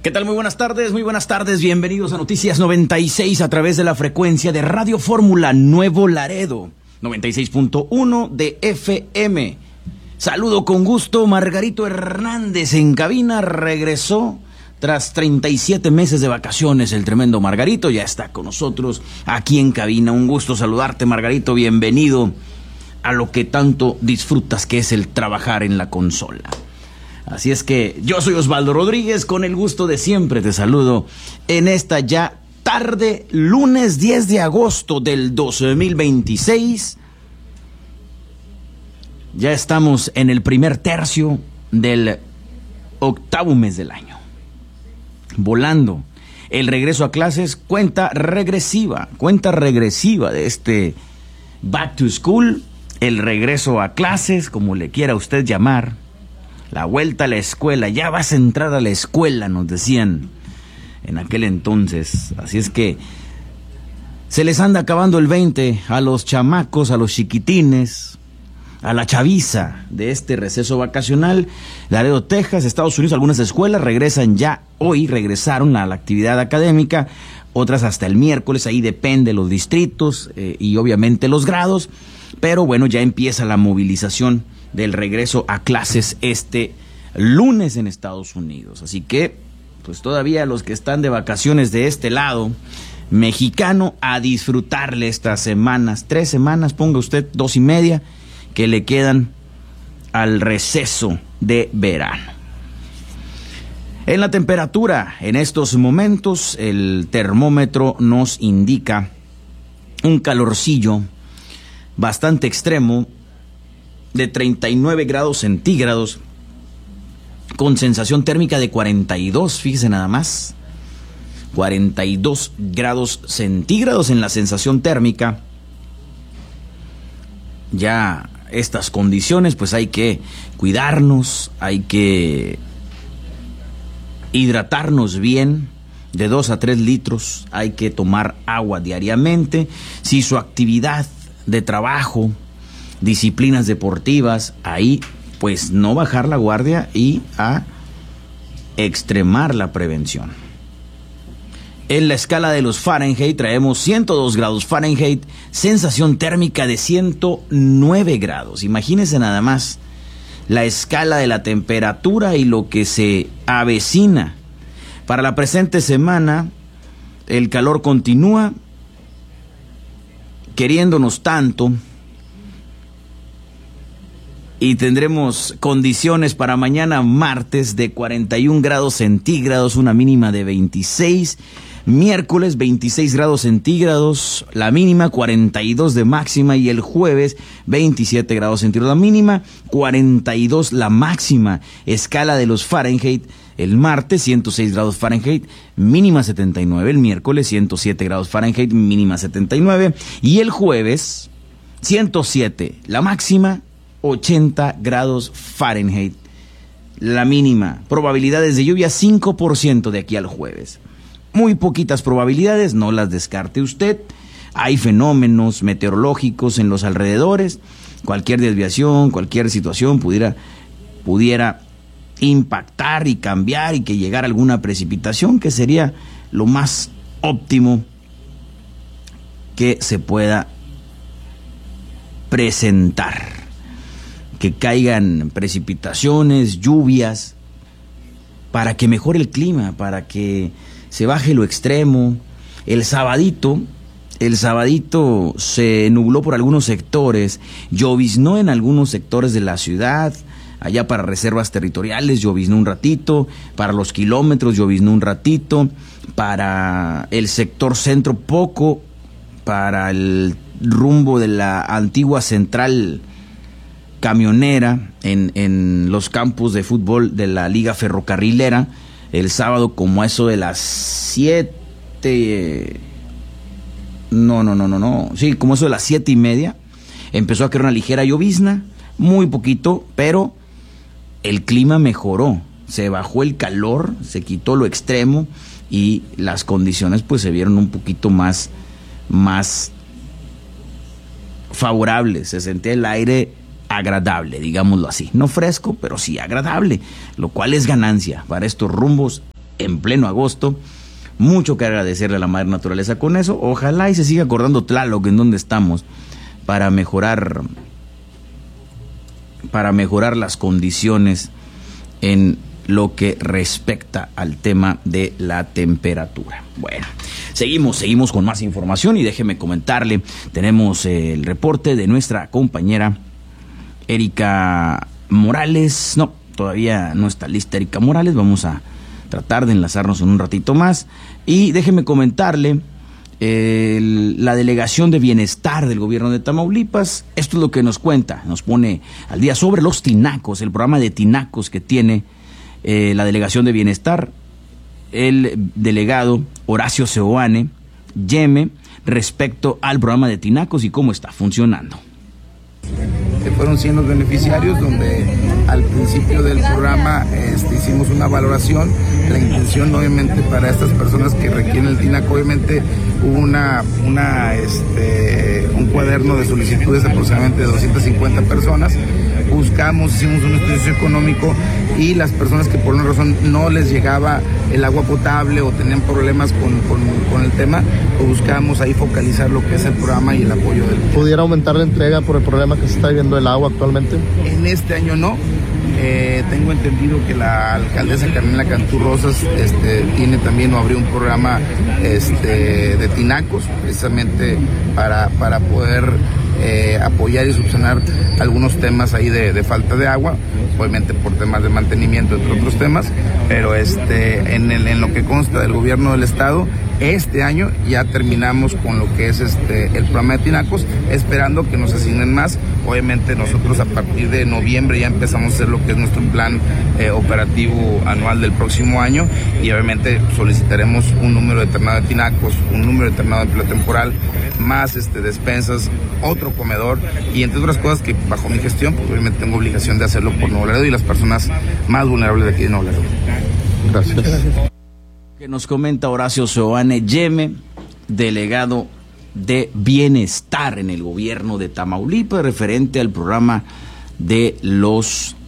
¿Qué tal? Muy buenas tardes, bienvenidos a Noticias 96 a través de la frecuencia de Radio Fórmula Nuevo Laredo, 96.1 de FM. Saludo con gusto, Margarito Hernández en cabina, regresó tras 37 meses de vacaciones, el tremendo Margarito ya está con nosotros aquí en cabina. Un gusto saludarte, Margarito, bienvenido a lo que tanto disfrutas, que es el trabajar en la consola. Así es que yo soy Osvaldo Rodríguez, con el gusto de siempre te saludo en esta ya tarde, lunes 10 de agosto del 2026. Ya estamos en el primer tercio del octavo mes del año. Volando. El regreso a clases, cuenta regresiva de este back to school, el regreso a clases, como le quiera usted llamar. La vuelta a la escuela, ya vas a entrar a la escuela, nos decían en aquel entonces. Así es que se les anda acabando el 20 a los chamacos, a los chiquitines, a la chaviza de este receso vacacional. Laredo, Texas, Estados Unidos, algunas escuelas regresaron a la actividad académica, otras hasta el miércoles, ahí depende los distritos y obviamente los grados, pero bueno, ya empieza la movilización del regreso a clases este lunes en Estados Unidos. Así que, pues todavía los que están de vacaciones de este lado mexicano, a disfrutarle estas semanas, 3 semanas, ponga usted 2.5, que le quedan al receso de verano. En la temperatura, en estos momentos, el termómetro nos indica un calorcillo bastante extremo, de 39 grados centígrados, con sensación térmica de 42, fíjese nada más, 42 grados centígrados en la sensación térmica. Ya estas condiciones, pues hay que cuidarnos, hay que hidratarnos bien, de 2 a 3 litros, hay que tomar agua diariamente. Si su actividad de trabajo, disciplinas deportivas, ahí pues no bajar la guardia y a extremar la prevención. En la escala de los Fahrenheit traemos 102 grados Fahrenheit, sensación térmica de 109 grados. Imagínense nada más la escala de la temperatura y lo que se avecina. Para la presente semana, el calor continúa queriéndonos tanto, y tendremos condiciones para mañana martes de 41 grados centígrados, una mínima de 26. Miércoles 26 grados centígrados, la mínima, 42 de máxima, y el jueves 27 grados centígrados la mínima, 42 la máxima. Escala de los Fahrenheit, el martes 106 grados Fahrenheit, mínima 79, el miércoles 107 grados Fahrenheit, mínima 79, y el jueves 107 la máxima, 80 grados Fahrenheit la mínima. Probabilidades de lluvia 5% de aquí al jueves. Muy poquitas probabilidades, no las descarte usted. Hay fenómenos meteorológicos en los alrededores. Cualquier desviación, cualquier situación pudiera impactar y cambiar, y que llegara alguna precipitación, que sería lo más óptimo que se pueda presentar. Que caigan precipitaciones, lluvias, para que mejore el clima, para que se baje lo extremo. El sabadito se nubló por algunos sectores, lloviznó en algunos sectores de la ciudad. Allá para reservas territoriales lloviznó un ratito, para los kilómetros lloviznó un ratito, para el sector centro poco, para el rumbo de la antigua central camionera en los campos de fútbol de la Liga Ferrocarrilera, el sábado como a eso de las 7, como eso de las 7:30, empezó a caer una ligera llovizna, muy poquito, pero el clima mejoró, se bajó el calor, se quitó lo extremo, y las condiciones pues se vieron un poquito más favorables, se sentía el aire agradable, digámoslo así, no fresco, pero sí agradable, lo cual es ganancia para estos rumbos en pleno agosto. Mucho que agradecerle a la madre naturaleza con eso. Ojalá y se siga acordando Tlaloc en donde estamos para mejorar las condiciones en lo que respecta al tema de la temperatura. Bueno, seguimos con más información y déjeme comentarle, tenemos el reporte de nuestra compañera Erika Morales. No, todavía no está lista Erika Morales, vamos a tratar de enlazarnos en un ratito más. Y déjeme comentarle, la Delegación de Bienestar del Gobierno de Tamaulipas, esto es lo que nos cuenta, nos pone al día sobre los tinacos, el programa de tinacos que tiene la Delegación de Bienestar, el delegado Horacio Seoane Yeme, respecto al programa de tinacos y cómo está funcionando. Fueron 100 los beneficiarios, donde al principio del programa hicimos una valoración. La intención, obviamente, para estas personas que requieren el tinaco, obviamente hubo un cuaderno de solicitudes aproximadamente de 250 personas. Hicimos un estudio socioeconómico y las personas que por una razón no les llegaba el agua potable o tenían problemas con el tema, pues buscamos ahí focalizar lo que es el programa y el apoyo del... ¿Pudiera aumentar la entrega por el problema que se está viviendo del agua actualmente? En este año no. Tengo entendido que la alcaldesa Carmela Cantú Rosas tiene también o abrió un programa de tinacos, precisamente para poder apoyar y subsanar algunos temas ahí de falta de agua, obviamente por temas de mantenimiento, entre otros temas, pero en lo que consta del gobierno del estado, este año ya terminamos con lo que es el programa de tinacos, esperando que nos asignen más. Obviamente nosotros a partir de noviembre ya empezamos a hacer lo que es nuestro plan operativo anual del próximo año, y obviamente solicitaremos un número determinado de tinacos, un número determinado de empleo temporal, más despensas, otro comedor, y entre otras cosas que bajo mi gestión, pues obviamente tengo obligación de hacerlo por Nuevo Laredo y las personas más vulnerables de aquí de Nuevo Laredo. Gracias. Que nos comenta Horacio Seoane Yeme, delegado de Bienestar en el gobierno de Tamaulipas, referente al programa de los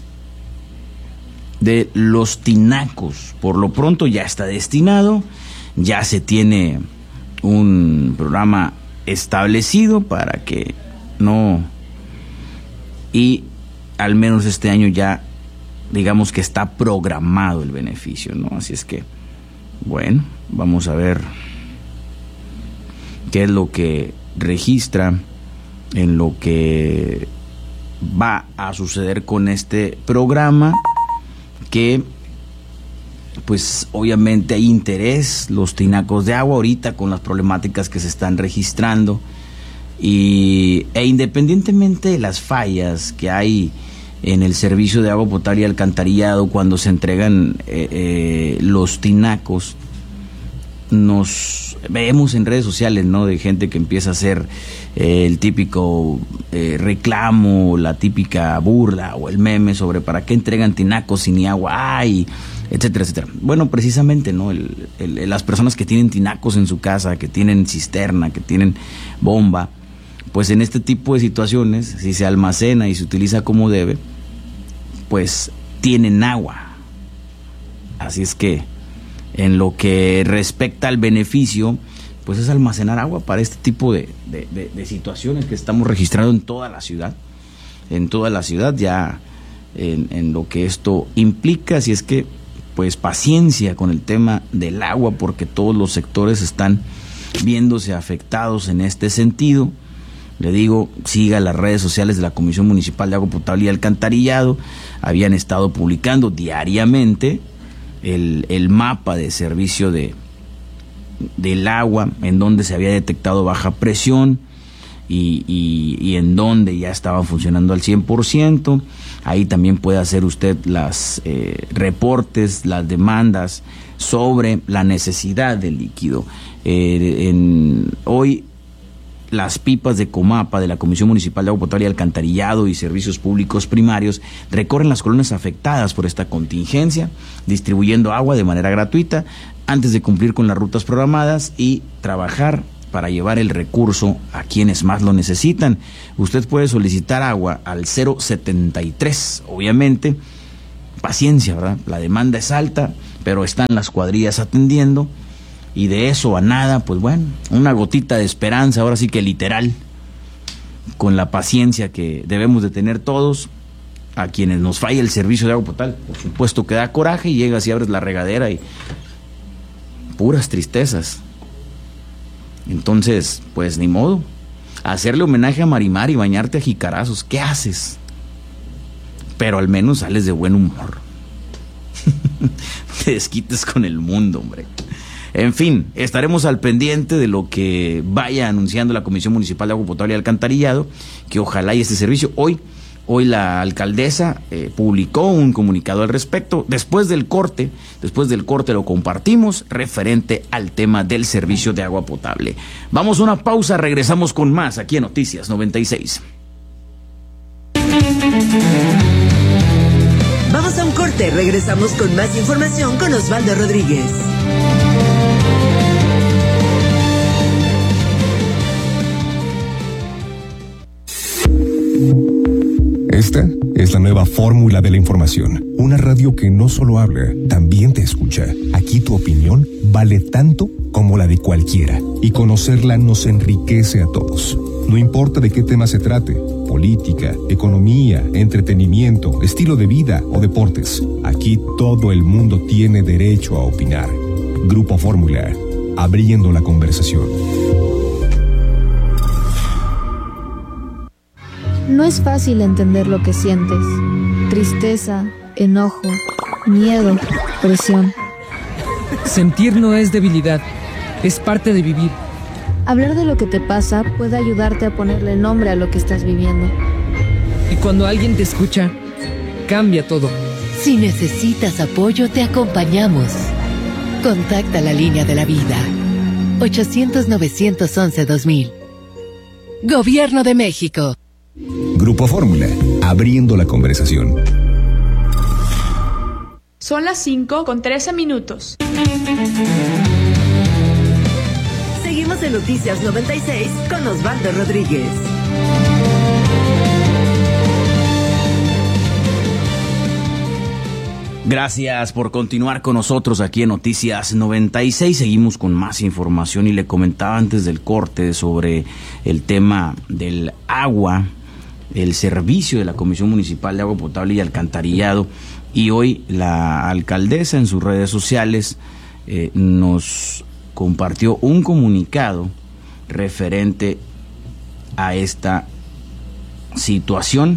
tinacos. Por lo pronto ya está destinado, ya se tiene un programa establecido para que no, y al menos este año ya digamos que está programado el beneficio, ¿no? Así es que, bueno, vamos a ver qué es lo que registra en lo que va a suceder con este programa, que pues obviamente hay interés, los tinacos de agua ahorita con las problemáticas que se están registrando, e independientemente de las fallas que hay en el servicio de agua potable y alcantarillado cuando se entregan los tinacos, nos vemos en redes sociales, ¿no?, de gente que empieza a hacer el típico reclamo, la típica burla o el meme sobre para qué entregan tinacos si ni agua hay, etcétera, etcétera. Bueno, precisamente, ¿no?, las personas que tienen tinacos en su casa, que tienen cisterna, que tienen bomba, pues en este tipo de situaciones, si se almacena y se utiliza como debe, pues tienen agua. Así es que en lo que respecta al beneficio, pues es almacenar agua para este tipo de situaciones que estamos registrando en toda la ciudad, ya en lo que esto implica. Así es que, pues paciencia con el tema del agua, porque todos los sectores están viéndose afectados en este sentido. Le digo, siga las redes sociales de la Comisión Municipal de Agua Potable y Alcantarillado. Habían estado publicando diariamente el mapa de servicio del agua, en donde se había detectado baja presión y en donde ya estaban funcionando al 100%. Ahí también puede hacer usted las reportes, las demandas sobre la necesidad del líquido. Hoy las pipas de Comapa, de la Comisión Municipal de Agua Potable y Alcantarillado y Servicios Públicos Primarios, recorren las colonias afectadas por esta contingencia, distribuyendo agua de manera gratuita antes de cumplir con las rutas programadas y trabajar para llevar el recurso a quienes más lo necesitan. Usted puede solicitar agua al 073, obviamente, paciencia, ¿verdad? La demanda es alta, pero están las cuadrillas atendiendo, y de eso a nada, pues bueno, una gotita de esperanza, ahora sí que literal, con la paciencia que debemos de tener todos. A quienes nos falla el servicio de agua potable, por supuesto que da coraje, y llegas y abres la regadera y puras tristezas. Entonces, pues ni modo, hacerle homenaje a Marimar y bañarte a jicarazos. ¿Qué haces? Pero al menos sales de buen humor. Te desquites con el mundo, hombre. En fin, estaremos al pendiente de lo que vaya anunciando la Comisión Municipal de Agua Potable y Alcantarillado, que ojalá y este servicio. Hoy la alcaldesa publicó un comunicado al respecto. Después del corte lo compartimos, referente al tema del servicio de agua potable. Vamos a una pausa, regresamos con más aquí en Noticias 96. Vamos a un corte, regresamos con más información con Osvaldo Rodríguez. Esta es la nueva fórmula de la información. Una radio que no solo habla, también te escucha. Aquí tu opinión vale tanto como la de cualquiera. Y conocerla nos enriquece a todos. No importa de qué tema se trate: política, economía, entretenimiento, estilo de vida o deportes. Aquí todo el mundo tiene derecho a opinar. Grupo Fórmula, abriendo la conversación. No es fácil entender lo que sientes. Tristeza, enojo, miedo, presión. Sentir no es debilidad, es parte de vivir. Hablar de lo que te pasa puede ayudarte a ponerle nombre a lo que estás viviendo. Y cuando alguien te escucha, cambia todo. Si necesitas apoyo, te acompañamos. Contacta la línea de la vida. 800-911-2000. Gobierno de México. Grupo Fórmula, abriendo la conversación. Son las 5:13. Seguimos en Noticias 96 con Osvaldo Rodríguez. Gracias por continuar con nosotros aquí en Noticias 96. Seguimos con más información, y le comentaba antes del corte sobre el tema del agua, el servicio de la Comisión Municipal de Agua Potable y Alcantarillado. Y hoy la alcaldesa en sus redes sociales nos compartió un comunicado referente a esta situación,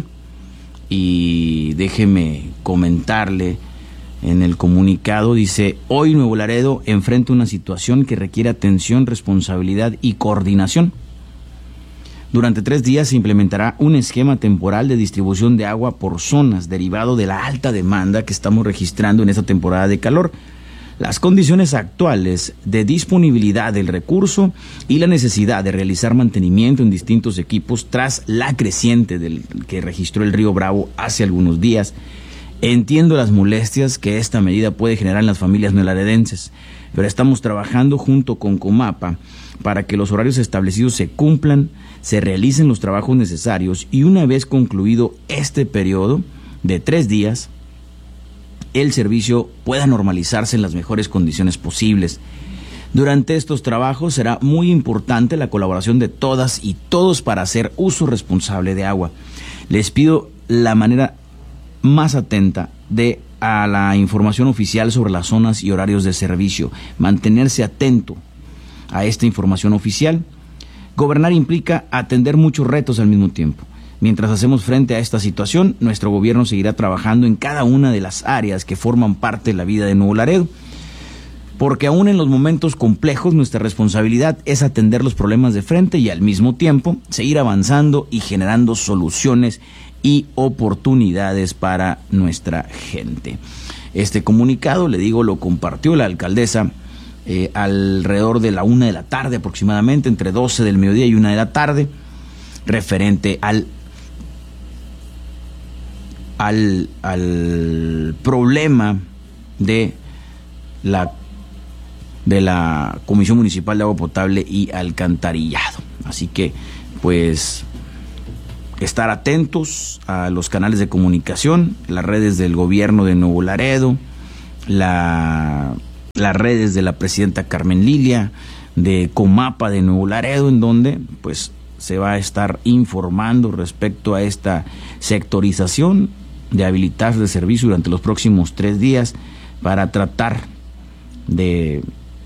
y déjeme comentarle. En el comunicado dice: hoy Nuevo Laredo enfrenta una situación que requiere atención, responsabilidad y coordinación. Durante 3 días se implementará un esquema temporal de distribución de agua por zonas, derivado de la alta demanda que estamos registrando en esta temporada de calor. Las condiciones actuales de disponibilidad del recurso y la necesidad de realizar mantenimiento en distintos equipos tras la creciente que registró el río Bravo hace algunos días. Entiendo las molestias que esta medida puede generar en las familias neolaredenses, pero estamos trabajando junto con Comapa para que los horarios establecidos se cumplan, se realicen los trabajos necesarios, y una vez concluido este periodo de 3 días, el servicio pueda normalizarse en las mejores condiciones posibles. Durante estos trabajos será muy importante la colaboración de todas y todos para hacer uso responsable de agua. Les pido la manera más atenta a la información oficial sobre las zonas y horarios de servicio, mantenerse atento a esta información oficial. Gobernar implica atender muchos retos al mismo tiempo. Mientras hacemos frente a esta situación, nuestro gobierno seguirá trabajando en cada una de las áreas que forman parte de la vida de Nuevo Laredo, porque aún en los momentos complejos nuestra responsabilidad es atender los problemas de frente y al mismo tiempo seguir avanzando y generando soluciones y oportunidades para nuestra gente. Este comunicado, le digo, lo compartió la alcaldesa alrededor de la 1 de la tarde aproximadamente, entre 12 del mediodía y 1 de la tarde, referente al problema de la Comisión Municipal de Agua Potable y Alcantarillado. Así que, pues, estar atentos a los canales de comunicación, las redes del gobierno de Nuevo Laredo, las redes de la presidenta Carmen Lilia, de Comapa de Nuevo Laredo, en donde pues se va a estar informando respecto a esta sectorización de habilitarse de servicio durante los próximos 3 días para tratar de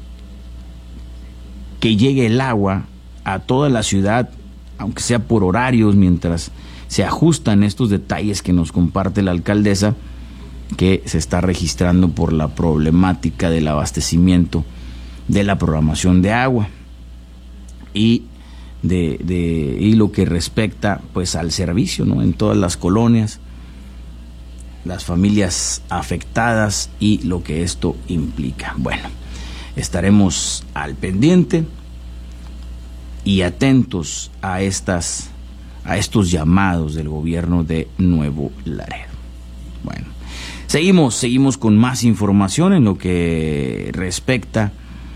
que llegue el agua a toda la ciudad, aunque sea por horarios, mientras se ajustan estos detalles que nos comparte la alcaldesa, que se está registrando por la problemática del abastecimiento de la programación de agua y y lo que respecta pues al servicio, ¿no?, en todas las colonias, las familias afectadas y lo que esto implica. Bueno, estaremos al pendiente y atentos a estos llamados del gobierno de Nuevo Laredo. Bueno, seguimos con más información en lo que respecta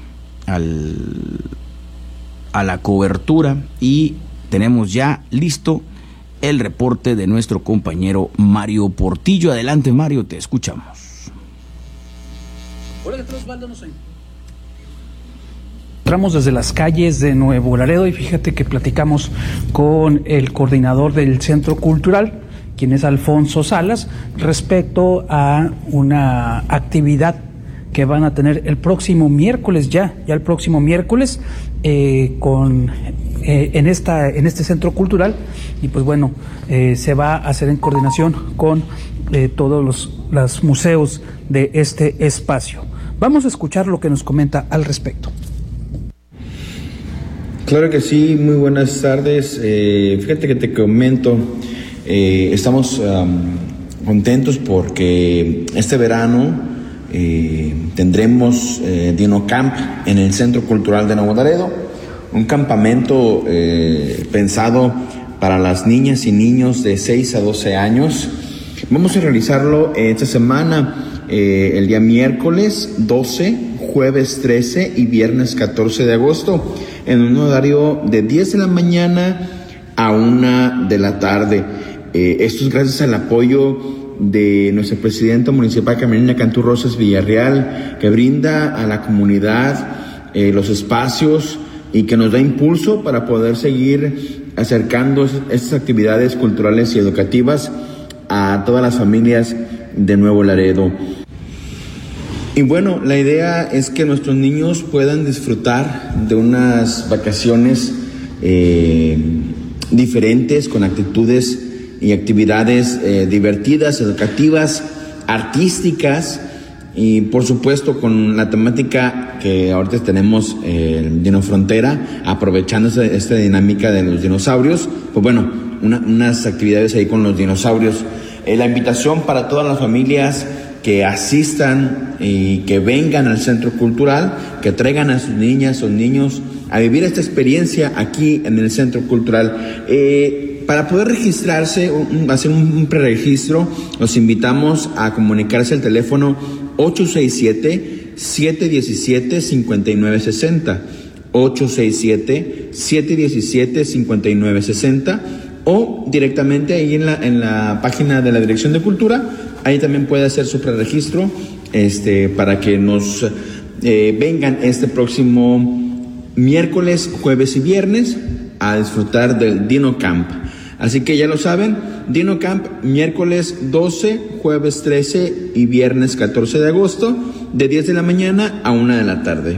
a la cobertura, y tenemos ya listo el reporte de nuestro compañero Mario Portillo. Adelante, Mario, te escuchamos. Hola, ¿qué tal, Osvaldo? Entramos desde las calles de Nuevo Laredo y fíjate que platicamos con el coordinador del Centro Cultural, quien es Alfonso Salas, respecto a una actividad que van a tener el próximo miércoles, ya el próximo miércoles, en este Centro Cultural, y pues bueno, se va a hacer en coordinación con todos los museos de este espacio. Vamos a escuchar lo que nos comenta al respecto. Claro que sí, muy buenas tardes. Fíjate que te comento, estamos contentos porque este verano tendremos Dino Camp en el Centro Cultural de Nuevo Laredo, un campamento pensado para las niñas y niños de 6 a 12 años. Vamos a realizarlo esta semana, el día miércoles 12, jueves 13 y viernes 14 de agosto, en un horario de 10 de la mañana a 1 de la tarde. Esto es gracias al apoyo de nuestra presidenta municipal, Carmelina Cantú Rosas Villarreal, que brinda a la comunidad los espacios y que nos da impulso para poder seguir acercando estas actividades culturales y educativas a todas las familias de Nuevo Laredo. Y bueno, la idea es que nuestros niños puedan disfrutar de unas vacaciones diferentes, con actitudes y actividades divertidas, educativas, artísticas, y por supuesto con la temática que ahorita tenemos, el Dino Frontera, aprovechando esta dinámica de los dinosaurios. Pues bueno, unas actividades ahí con los dinosaurios. La invitación para todas las familias que asistan y que vengan al Centro Cultural, que traigan a sus niñas o niños a vivir esta experiencia aquí en el Centro Cultural. Para poder registrarse, hacer un preregistro, los invitamos a comunicarse al teléfono 867-717-5960, 867-717-5960, o directamente ahí en la página de la Dirección de Cultura. Ahí también puede hacer su preregistro para que nos vengan este próximo miércoles, jueves y viernes a disfrutar del Dino Camp. Así que ya lo saben, Dino Camp miércoles 12, jueves 13 y viernes 14 de agosto, de 10 de la mañana a 1 de la tarde.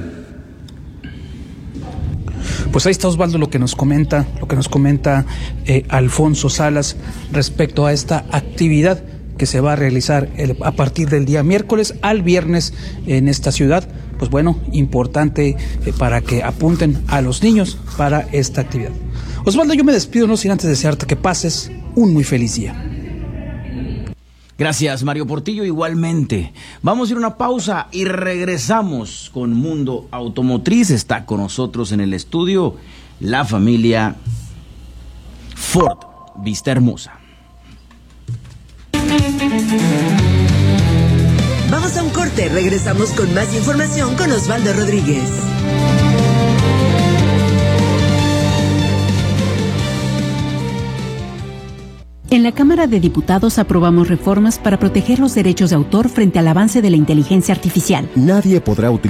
Pues ahí está, Osvaldo, lo que nos comenta Alfonso Salas respecto a esta actividad que se va a realizar a partir del día miércoles al viernes en esta ciudad. Pues bueno, importante para que apunten a los niños para esta actividad. Osvaldo, yo me despido, no sin antes desearte que pases un muy feliz día. Gracias, Mario Portillo, igualmente. Vamos a ir a una pausa y regresamos con Mundo Automotriz. Está con nosotros en el estudio la familia Ford Vista Hermosa. Vamos a un corte, regresamos con más información con Osvaldo Rodríguez. En la Cámara de Diputados aprobamos reformas para proteger los derechos de autor frente al avance de la inteligencia artificial. Nadie podrá utilizar